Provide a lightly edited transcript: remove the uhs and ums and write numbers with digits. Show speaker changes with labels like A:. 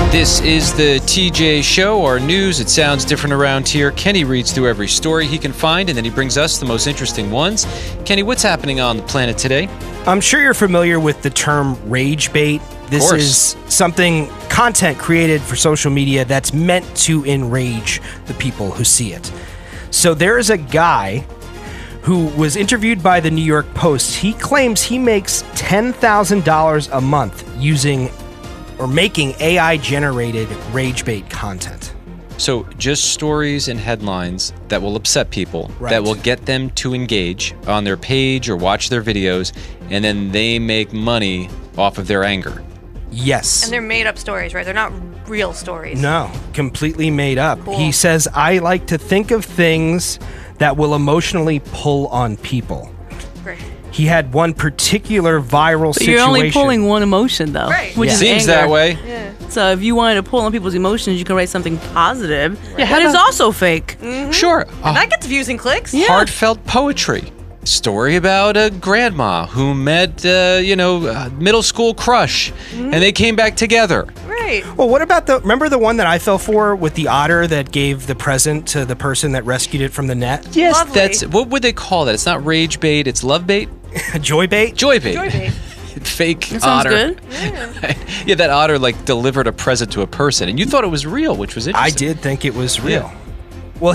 A: This is the TJ Show, our news. It sounds different around here. Kenny reads through every story he can find, and then he brings us the most interesting ones. Kenny, what's happening on the planet today?
B: I'm sure you're familiar with the term rage bait. This is something, content created for social media that's meant to enrage the people who see it. So there is a guy who was interviewed by the New York Post. He claims he makes $10,000 a month using or making AI-generated rage bait content.
A: So just stories and headlines that will upset people, that will get them to engage on their page or watch their videos, and then they make money off of their anger.
B: Yes.
C: And they're made-up stories, right? They're not real stories.
B: No, completely made up.
C: Cool.
B: He says, I like to think of things that will emotionally pull on people.
C: Great.
B: He had one particular viral situation.
D: You're only pulling one emotion, though.
C: Right.
D: Which is
A: Seems
D: anger.
A: that way.
C: Yeah.
D: So if you wanted to pull on people's emotions, you can write something positive.
A: Yeah,
D: But it's also fake.
A: Sure.
C: And that gets views and clicks.
D: Yeah.
A: Heartfelt poetry. Story about a grandma who met, middle school crush, and they came back together.
C: Right.
B: Well, what about remember the one that I fell for with the otter that gave the present to the person that rescued it from the net?
A: Yes,
C: Lovely.
A: that's, what would they call that? It's not rage bait, it's love bait?
B: Joy bait?
A: Joy bait.
C: Joy bait.
A: Fake
D: That sounds
A: otter.
D: good.
A: Yeah, that otter delivered a present to a person, and you thought it was real, which was
B: I
A: interesting.
B: did think it was real.
A: Yeah.